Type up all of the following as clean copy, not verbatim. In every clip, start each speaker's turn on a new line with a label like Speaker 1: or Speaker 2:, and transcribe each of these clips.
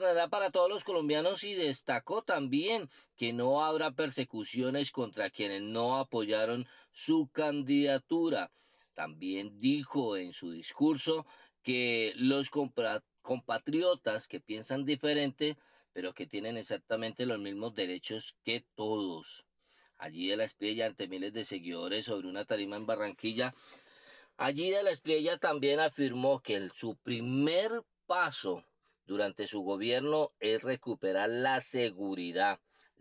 Speaker 1: gobernará para todos los colombianos y destacó también que no habrá persecuciones contra quienes no apoyaron su candidatura. También dijo en su discurso que los compatriotas que piensan diferente, pero que tienen exactamente los mismos derechos que todos. Allí de la Espriella, ante miles de seguidores sobre una tarima en Barranquilla, allí de la Espriella también afirmó que su primer paso durante su gobierno es recuperar la seguridad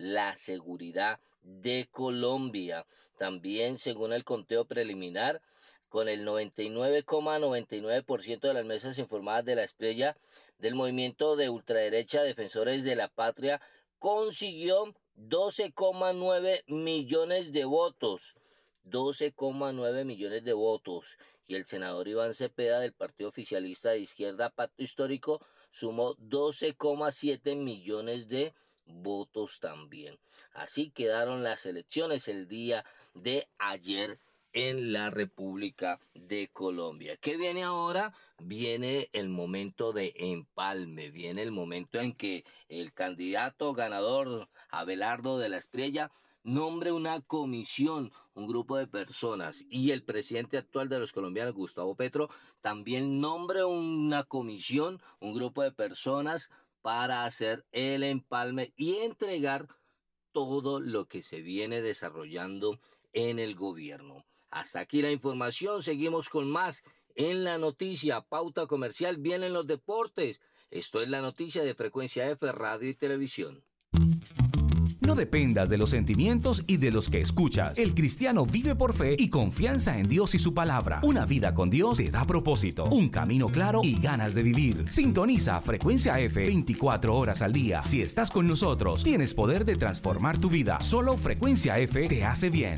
Speaker 1: de Colombia. También, según el conteo preliminar, con el 99,99% de las mesas informadas de la Espriella del movimiento de ultraderecha Defensores de la Patria, consiguió 12,9 millones de votos. 12,9 millones de votos. Y el senador Iván Cepeda del partido oficialista de izquierda Pacto Histórico sumó 12,7 millones de votos también. Así quedaron las elecciones el día de ayer en la República de Colombia. ¿Qué viene ahora? Viene el momento de empalme, viene el momento en que el candidato ganador Abelardo de la Espriella nombre una comisión, un grupo de personas, y el presidente actual de los colombianos, Gustavo Petro, también nombre una comisión, un grupo de personas para hacer el empalme y entregar todo lo que se viene desarrollando en el gobierno. Hasta aquí la información, seguimos con más en la noticia, pauta comercial, vienen los deportes. Esto es la noticia de Frecuencia F, Radio y Televisión.
Speaker 2: No dependas de los sentimientos y de los que escuchas. El cristiano vive por fe y confianza en Dios y su palabra. Una vida con Dios te da propósito, un camino claro y ganas de vivir. Sintoniza Frecuencia F 24 horas al día. Si estás con nosotros, tienes poder de transformar tu vida. Solo Frecuencia F te hace bien.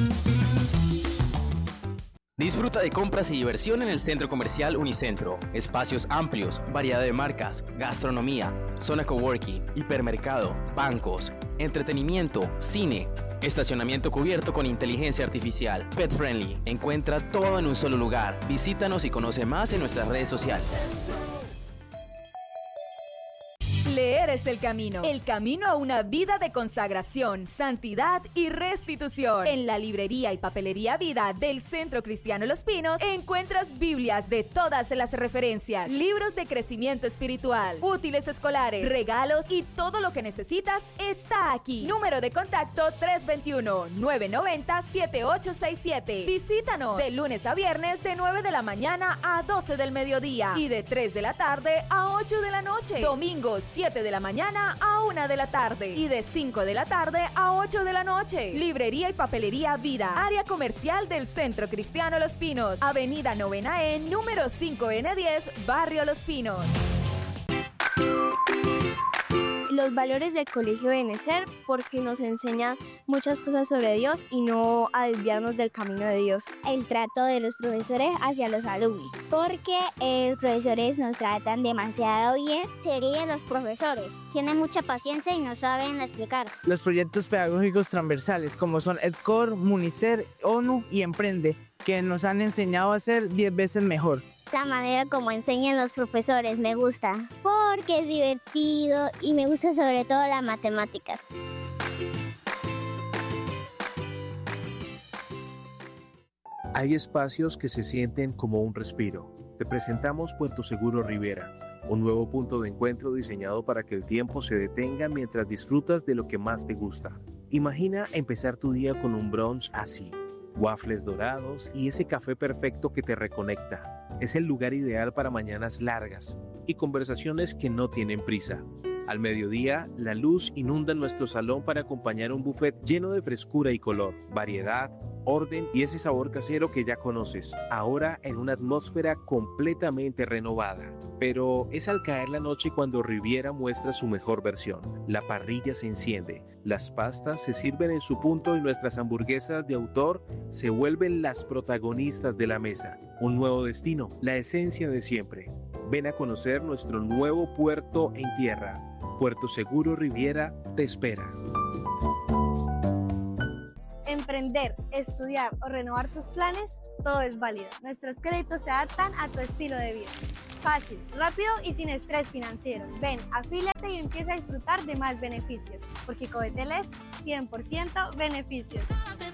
Speaker 3: Disfruta de compras y diversión en el Centro Comercial Unicentro. Espacios amplios, variedad de marcas, gastronomía, zona coworking, hipermercado, bancos, entretenimiento, cine, estacionamiento cubierto con inteligencia artificial, pet friendly. Encuentra todo en un solo lugar. Visítanos y conoce más en nuestras redes sociales.
Speaker 4: Leer es el camino a una vida de consagración, santidad y restitución. En la librería y papelería Vida del Centro Cristiano Los Pinos encuentras Biblias de todas las referencias, libros de crecimiento espiritual, útiles escolares, regalos y todo lo que necesitas está aquí. Número de contacto 321-990-7867. Visítanos de lunes a viernes de 9 de la mañana a 12 del mediodía y de 3 de la tarde a 8 de la noche. Domingos 7 de la mañana a 1 de la tarde y de 5 de la tarde a 8 de la noche. Librería y papelería Vida, área comercial del Centro Cristiano Los Pinos, Avenida Novena E, número 5N10, Barrio Los Pinos.
Speaker 5: Los valores del Colegio Benecer, porque nos enseñan muchas cosas sobre Dios y no a desviarnos del camino de Dios.
Speaker 6: El trato de los profesores hacia los alumnos, porque los profesores nos tratan demasiado bien.
Speaker 7: Serían los profesores, tienen mucha paciencia y nos saben explicar.
Speaker 8: Los proyectos pedagógicos transversales, como son EDCOR, Municer, ONU y Emprende, que nos han enseñado a ser 10 veces mejor.
Speaker 6: La manera como enseñan los profesores me gusta, porque es divertido y me gusta sobre todo las matemáticas.
Speaker 9: Hay espacios que se sienten como un respiro. Te presentamos Puerto Seguro Rivera, un nuevo punto de encuentro diseñado para que el tiempo se detenga mientras disfrutas de lo que más te gusta. Imagina empezar tu día con un brunch así. Waffles dorados y ese café perfecto que te reconecta. Es el lugar ideal para mañanas largas y conversaciones que no tienen prisa. Al mediodía, la luz inunda nuestro salón para acompañar un buffet lleno de frescura y color, variedad, orden y ese sabor casero que ya conoces, ahora en una atmósfera completamente renovada. Pero es al caer la noche cuando Riviera muestra su mejor versión. La parrilla se enciende, las pastas se sirven en su punto y nuestras hamburguesas de autor se vuelven las protagonistas de la mesa. Un nuevo destino, la esencia de siempre. Ven a conocer nuestro nuevo puerto en tierra. Puerto Seguro Riviera te espera.
Speaker 5: En
Speaker 10: emprender, estudiar o renovar tus planes, todo es válido. Nuestros créditos se adaptan a tu estilo de vida. Fácil, rápido y sin estrés financiero. Ven, afíliate y empieza a disfrutar de más beneficios, porque Codetel es 100% beneficios.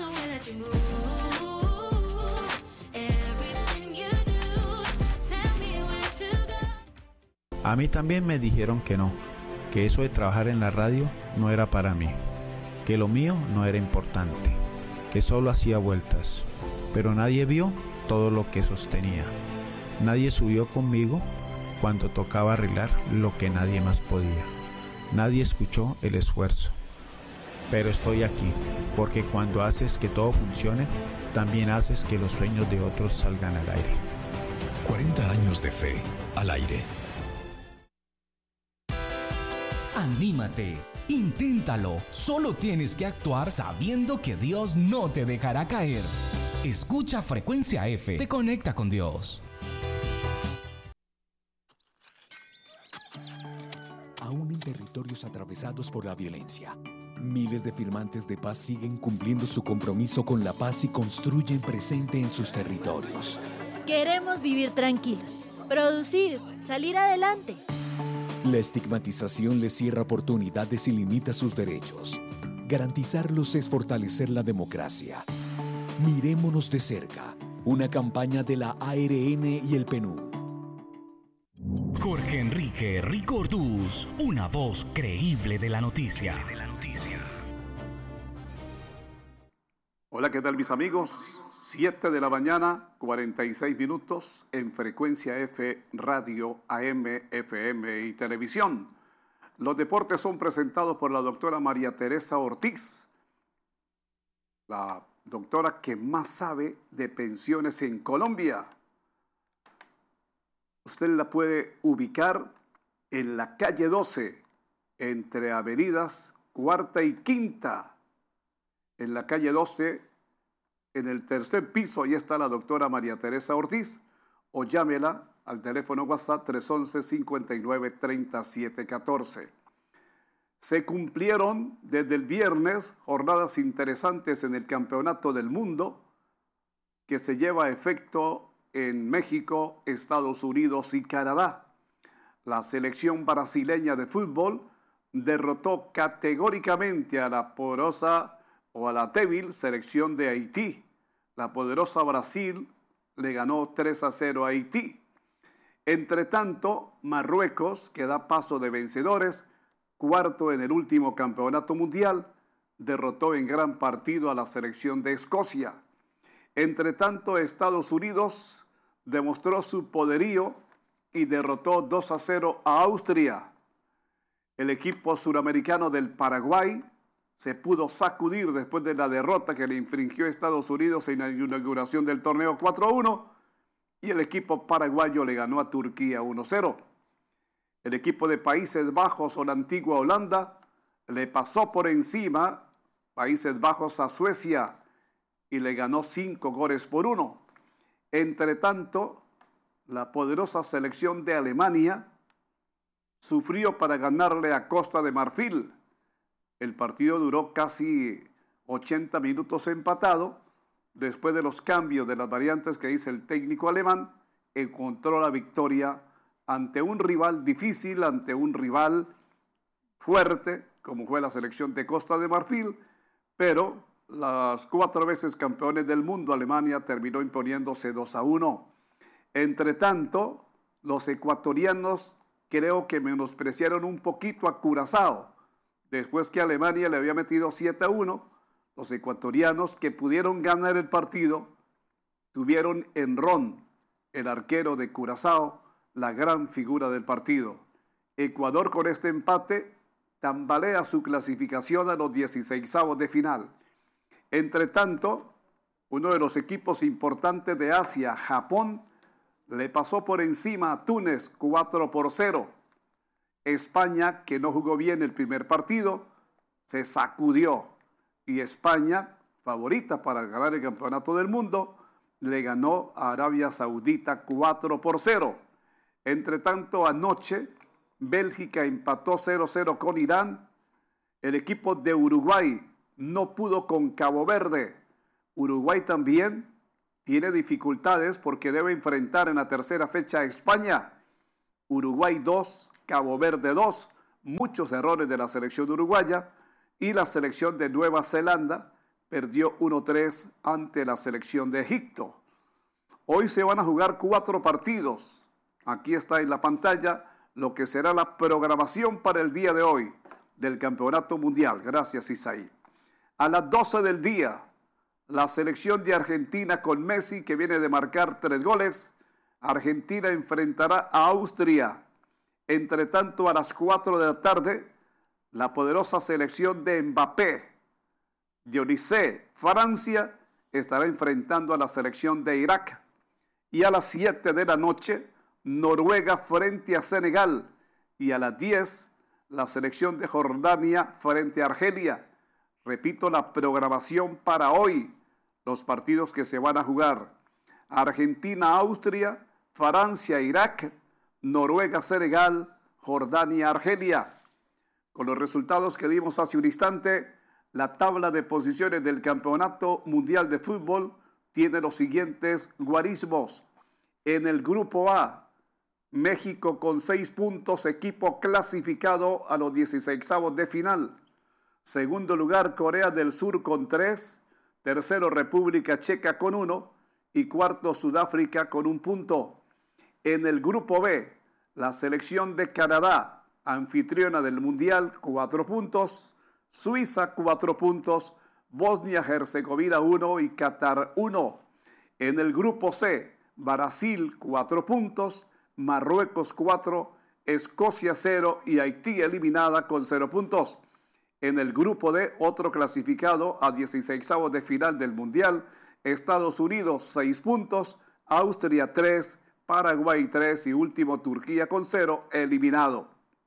Speaker 11: A mí también me dijeron que no, que eso de trabajar en la radio no era para mí, que lo mío no era importante, que solo hacía vueltas, pero nadie vio todo lo que sostenía. Nadie subió conmigo cuando tocaba arreglar lo que nadie más podía. Nadie escuchó el esfuerzo. Pero estoy aquí, porque cuando haces que todo funcione, también haces que los sueños de otros salgan al aire.
Speaker 12: 40 años de fe al aire.
Speaker 2: Anímate, inténtalo. Solo tienes que actuar sabiendo que Dios no te dejará caer. Escucha Frecuencia F, te conecta con Dios.
Speaker 12: Aún en territorios atravesados por la violencia, miles de firmantes de paz siguen cumpliendo su compromiso con la paz y construyen presente en sus territorios.
Speaker 13: Queremos vivir tranquilos, producir, salir adelante.
Speaker 12: La estigmatización les cierra oportunidades y limita sus derechos. Garantizarlos es fortalecer la democracia. Mirémonos de cerca. Una campaña de la ARN y el PNUD.
Speaker 2: Jorge Enrique Ricordús, una voz creíble de la noticia.
Speaker 14: Hola, ¿qué tal mis amigos? 7 de la mañana, 46 minutos en Frecuencia F, Radio, AM, FM y Televisión. Los deportes son presentados por la doctora María Teresa Ortiz, la doctora que más sabe de pensiones en Colombia. Usted la puede ubicar en la calle 12, entre avenidas Cuarta y Quinta. En la calle 12, en el tercer piso, ahí está la doctora María Teresa Ortiz, o llámela al teléfono WhatsApp 311-59-3714. Se cumplieron desde el viernes jornadas interesantes en el Campeonato del Mundo, que se lleva a efecto en México, Estados Unidos y Canadá. La selección brasileña de fútbol derrotó categóricamente a la poderosa o a la débil selección de Haití. La poderosa Brasil le ganó 3-0 a Haití. Entre tanto, Marruecos, que da paso de vencedores, cuarto en el último campeonato mundial, derrotó en gran partido a la selección de Escocia. Entre tanto, Estados Unidos demostró su poderío y derrotó 2-0 a Austria. El equipo suramericano del Paraguay se pudo sacudir después de la derrota que le infringió Estados Unidos en la inauguración del torneo 4-1, y el equipo paraguayo le ganó a Turquía 1-0. El equipo de Países Bajos o la antigua Holanda le pasó por encima Países Bajos a Suecia y le ganó 5-1. Entre tanto, la poderosa selección de Alemania sufrió para ganarle a Costa de Marfil. El partido duró casi 80 minutos empatado. Después de los cambios de las variantes que hizo el técnico alemán, encontró la victoria ante un rival difícil, ante un rival fuerte, como fue la selección de Costa de Marfil, pero las 4 veces campeones del mundo, Alemania, terminó imponiéndose 2-1. Entre tanto, los ecuatorianos creo que menospreciaron un poquito a Curazao. Después que Alemania le había metido 7-1, los ecuatorianos que pudieron ganar el partido tuvieron en Ron, el arquero de Curazao, la gran figura del partido. Ecuador con este empate tambalea su clasificación a los 16avos de final. Entre tanto, uno de los equipos importantes de Asia, Japón, le pasó por encima a Túnez 4-0. España, que no jugó bien el primer partido, se sacudió. Y España, favorita para ganar el campeonato del mundo, le ganó a Arabia Saudita 4-0. Entre tanto, anoche, Bélgica empató 0-0 con Irán. El equipo de Uruguay no pudo con Cabo Verde. Uruguay también tiene dificultades porque debe enfrentar en la tercera fecha a España. Uruguay 2, Cabo Verde 2, muchos errores de la selección uruguaya, y la selección de Nueva Zelanda perdió 1-3 ante la selección de Egipto. Hoy se van a jugar 4 partidos. Aquí está en la pantalla lo que será la programación para el día de hoy del Campeonato Mundial. Gracias, Isaí. A las 12 del día, la selección de Argentina con Messi, que viene de marcar 3 goles. Argentina enfrentará a Austria. Entre tanto, a las 4 de la tarde, la poderosa selección de Mbappé, Dionisé, Francia, estará enfrentando a la selección de Irak. Y a las 7 de la noche, Noruega frente a Senegal. Y a las 10, la selección de Jordania frente a Argelia. Repito la programación para hoy, los partidos que se van a jugar. Argentina, Austria, Francia, Irak, Noruega, Senegal, Jordania, Argelia. Con los resultados que dimos hace un instante, la tabla de posiciones del Campeonato Mundial de Fútbol tiene los siguientes guarismos. En el Grupo A, México con 6 puntos, equipo clasificado a los 16avos de final. Segundo lugar, Corea del Sur con 3. Tercero, República Checa con 1. Y cuarto, Sudáfrica con 1 punto. En el Grupo B, la selección de Canadá, anfitriona del Mundial, 4 puntos. Suiza, 4 puntos. Bosnia-Herzegovina, 1 y Qatar, 1. En el Grupo C, Brasil, 4 puntos. Marruecos, 4. Escocia, 0 y Haití eliminada con 0 puntos. En el Grupo D, otro clasificado a 16avos de final del Mundial, Estados Unidos 6 puntos, Austria 3, Paraguay 3 y último Turquía con 0, eliminado.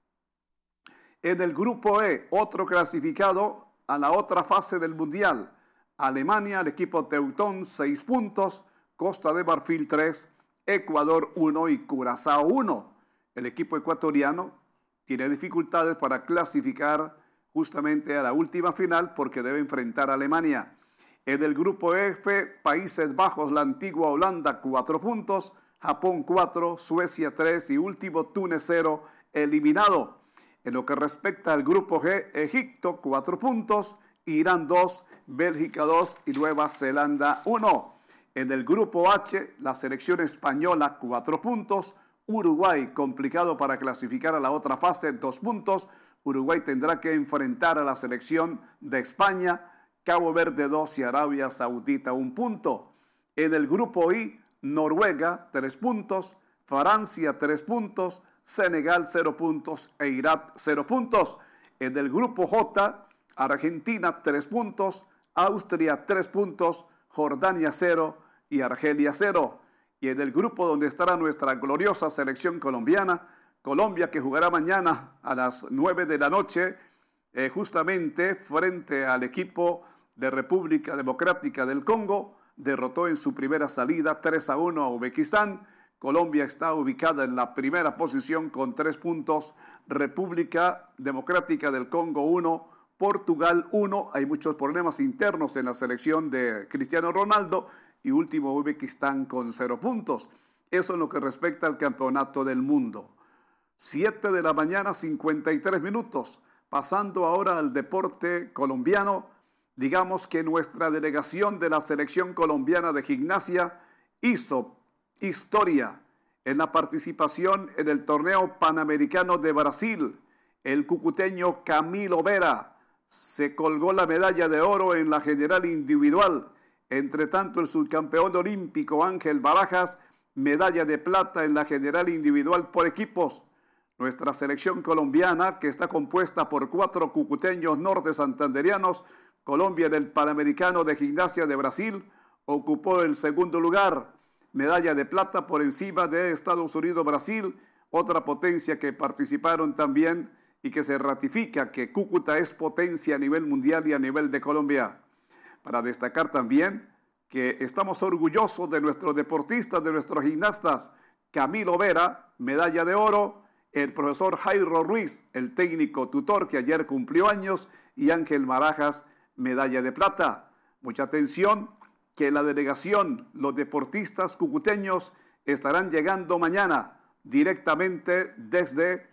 Speaker 14: En el Grupo E, otro clasificado a la otra fase del Mundial, Alemania, el equipo teutón 6 puntos, Costa de Marfil 3, Ecuador 1 y Curazao 1. El equipo ecuatoriano tiene dificultades para clasificar justamente a la última final porque debe enfrentar a Alemania. En el Grupo F, Países Bajos, la antigua Holanda, 4 puntos, Japón 4, Suecia 3 y último Túnez 0, eliminado. En lo que respecta al Grupo G, Egipto 4 puntos, Irán 2, Bélgica 2 y Nueva Zelanda 1. En el Grupo H, la selección española 4 puntos, Uruguay complicado para clasificar a la otra fase 2 puntos, Uruguay tendrá que enfrentar a la selección de España, Cabo Verde 2 y Arabia Saudita 1 punto. En el Grupo I, Noruega 3 puntos, Francia 3 puntos, Senegal 0 puntos e Irak 0 puntos. En el Grupo J, Argentina 3 puntos, Austria 3 puntos, Jordania 0 y Argelia 0. Y en el grupo donde estará nuestra gloriosa selección colombiana, Colombia, que jugará mañana a las 9 de la noche, justamente frente al equipo de República Democrática del Congo, derrotó en su primera salida 3-1 a Uzbekistán. Colombia está ubicada en la primera posición con 3 puntos, República Democrática del Congo 1, Portugal 1. Hay muchos problemas internos en la selección de Cristiano Ronaldo y último Uzbekistán con 0 puntos. Eso en lo que respecta al campeonato del mundo. 7 de la mañana, 53 minutos. Pasando ahora al deporte colombiano, digamos que nuestra delegación de la selección colombiana de gimnasia hizo historia en la participación en el torneo panamericano de Brasil. El cucuteño Camilo Vera se colgó la medalla de oro en la general individual. Entre tanto, el subcampeón olímpico Ángel Barajas, medalla de plata en la general individual por equipos. Nuestra selección colombiana, que está compuesta por 4 cucuteños norte santanderianos, Colombia en el Panamericano de Gimnasia de Brasil, ocupó el segundo lugar. Medalla de plata por encima de Estados Unidos, Brasil, otra potencia que participaron también y que se ratifica que Cúcuta es potencia a nivel mundial y a nivel de Colombia. Para destacar también que estamos orgullosos de nuestros deportistas, de nuestros gimnastas. Camilo Vera, medalla de oro. El profesor Jairo Ruiz, el técnico tutor que ayer cumplió años. Y Ángel Barajas, medalla de plata. Mucha atención que la delegación, los deportistas cucuteños, estarán llegando mañana directamente desde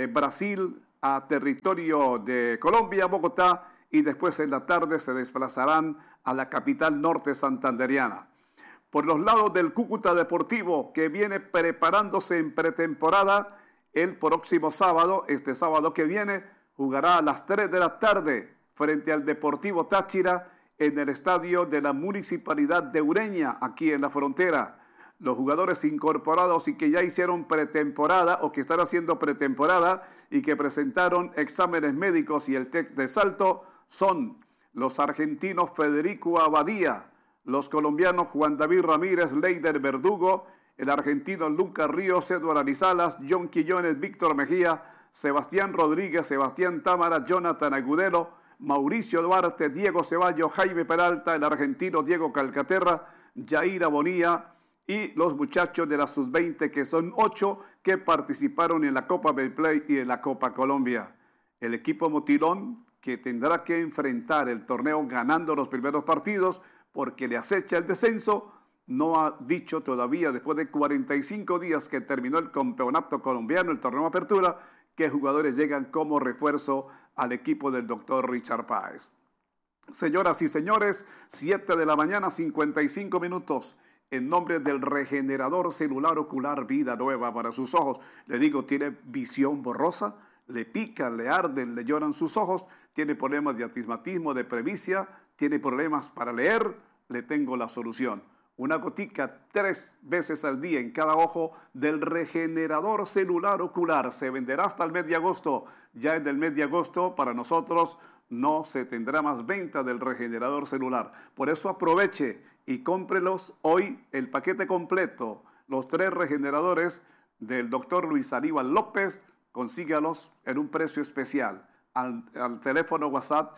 Speaker 14: Brasil a territorio de Colombia, Bogotá, y después en la tarde se desplazarán a la capital norte santanderiana. Por los lados del Cúcuta Deportivo, que viene preparándose en pretemporada, el próximo sábado, este sábado que viene, jugará a las 3 de la tarde frente al Deportivo Táchira en el estadio de la Municipalidad de Ureña, aquí en la frontera. Los jugadores incorporados y que ya hicieron pretemporada o que están haciendo pretemporada y que presentaron exámenes médicos y el test de salto son los argentinos Federico Abadía, los colombianos Juan David Ramírez, Leider Verdugo, el argentino Lucas Ríos, Eduardo Arizalas, John Quillones, Víctor Mejía, Sebastián Rodríguez, Sebastián Támara, Jonathan Agudelo, Mauricio Duarte, Diego Ceballos, Jaime Peralta, el argentino Diego Calcaterra, Yaira Bonilla y los muchachos de la Sub-20, que son 8 que participaron en la Copa Betplay y en la Copa Colombia. El equipo Motilón, que tendrá que enfrentar el torneo ganando los primeros partidos porque le acecha el descenso, no ha dicho todavía, después de 45 días que terminó el campeonato colombiano, el torneo Apertura, qué jugadores llegan como refuerzo al equipo del doctor Richard Páez. Señoras y señores, 7 de la mañana, 55 minutos. En nombre del regenerador celular ocular Vida Nueva para sus ojos. Le digo, tiene visión borrosa, le pican, le arden, le lloran sus ojos, tiene problemas de astigmatismo, de presbicia, tiene problemas para leer, le tengo la solución. Una gotica 3 veces al día en cada ojo del regenerador celular ocular. Se venderá hasta el mes de agosto. Ya en el mes de agosto para nosotros no se tendrá más venta del regenerador celular. Por eso aproveche y cómprelos hoy el paquete completo. Los 3 regeneradores del doctor Luis Aníbal López, consígalos en un precio especial. Al teléfono WhatsApp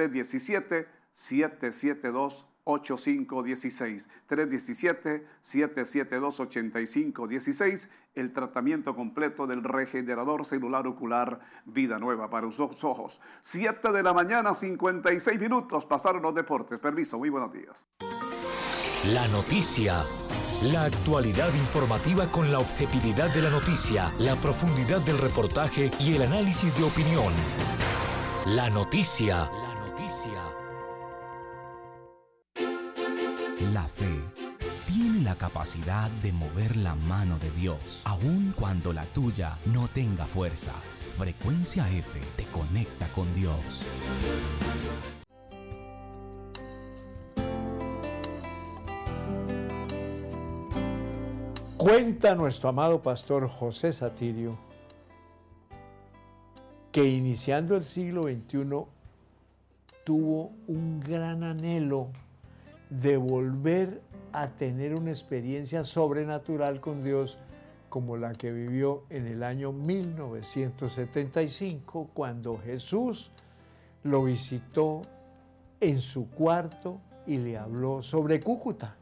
Speaker 14: 317-772-8516. 317-772-8516. El tratamiento completo del regenerador celular ocular Vida Nueva para sus ojos. 7 de la mañana, 56 minutos. Pasaron los deportes. Permiso, muy buenos días.
Speaker 15: La noticia. La actualidad informativa con la objetividad de la noticia, la profundidad del reportaje y el análisis de opinión. La noticia.
Speaker 2: La fe tiene la capacidad de mover la mano de Dios, aun cuando la tuya no tenga fuerzas. Frecuencia F te conecta con Dios.
Speaker 16: Cuenta nuestro amado pastor José Satirio que iniciando el siglo XXI tuvo un gran anhelo de volver a tener una experiencia sobrenatural con Dios como la que vivió en el año 1975, cuando Jesús lo visitó en su cuarto y le habló sobre Cúcuta.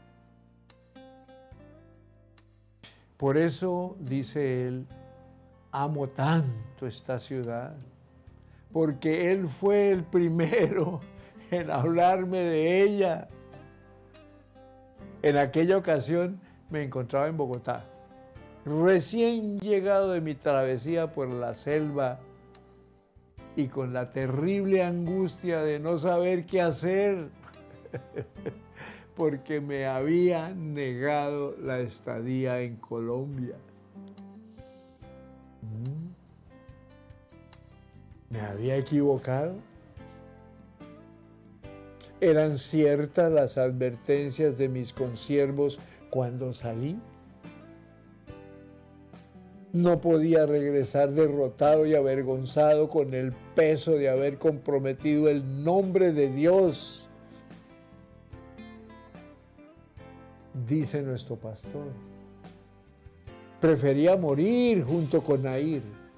Speaker 16: Por eso, dice él, amo tanto esta ciudad, porque él fue el primero en hablarme de ella. En aquella ocasión me encontraba en Bogotá, recién llegado de mi travesía por la selva y con la terrible angustia de no saber qué hacer, porque me había negado la estadía en Colombia. ¿Me había equivocado? ¿Eran ciertas las advertencias de mis consiervos cuando salí? No podía regresar derrotado y avergonzado con el peso de haber comprometido el nombre de Dios. Dice nuestro pastor, prefería morir junto con Nair,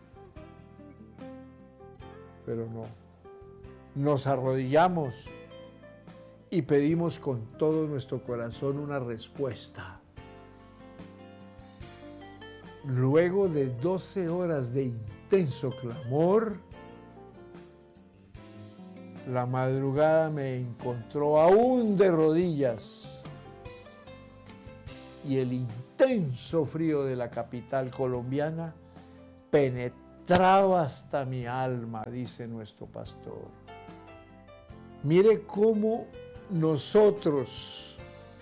Speaker 16: pero no, nos arrodillamos y pedimos con todo nuestro corazón una respuesta. Luego de 12 horas de intenso clamor, La madrugada me encontró aún de rodillas y el intenso frío de la capital colombiana penetraba hasta mi alma, dice nuestro pastor. Mire cómo nosotros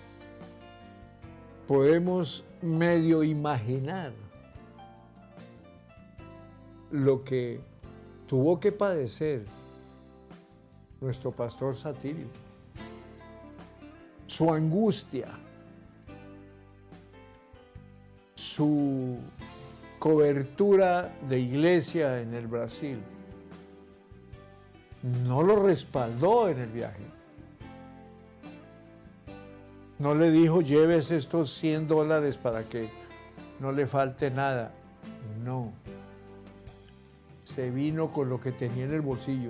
Speaker 16: podemos medio imaginar lo que tuvo que padecer nuestro pastor Satirio, su angustia, su cobertura de iglesia en el Brasil. No lo respaldó en el viaje. No le dijo, lleves estos $100 para que no le falte nada. No. Se vino con lo que tenía en el bolsillo.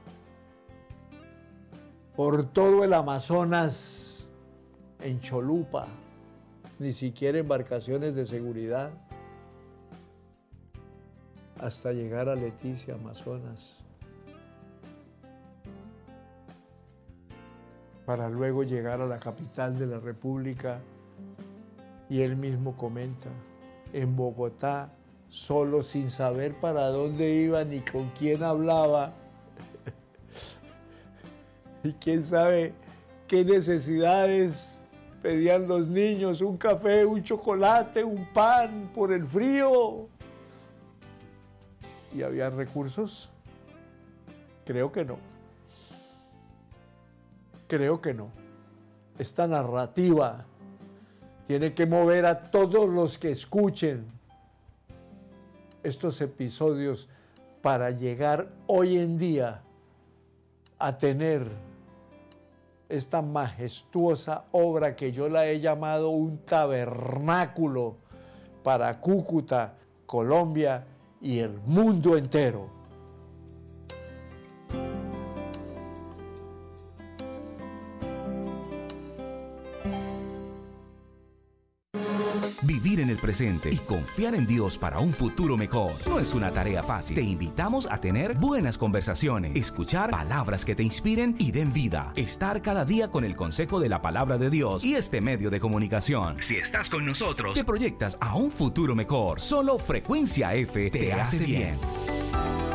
Speaker 16: Por todo el Amazonas, en Cholupa, ni siquiera embarcaciones de seguridad, hasta llegar a Leticia, Amazonas, para luego llegar a la capital de la República. Y él mismo comenta, en Bogotá, solo, sin saber para dónde iba ni con quién hablaba, y quién sabe qué necesidades pedían los niños, un café, un chocolate, un pan, por el frío. ¿Y había recursos? Creo que no. Creo que no. Esta narrativa tiene que mover a todos los que escuchen estos episodios para llegar hoy en día a tener esta majestuosa obra que yo la he llamado un tabernáculo para Cúcuta, Colombia y el mundo entero.
Speaker 2: Vivir en el presente y confiar en Dios para un futuro mejor no es una tarea fácil. Te invitamos a tener buenas conversaciones, escuchar palabras que te inspiren y den vida, estar cada día con el consejo de la palabra de Dios y este medio de comunicación. Si estás con nosotros, te proyectas a un futuro mejor. Solo Frecuencia F te hace bien.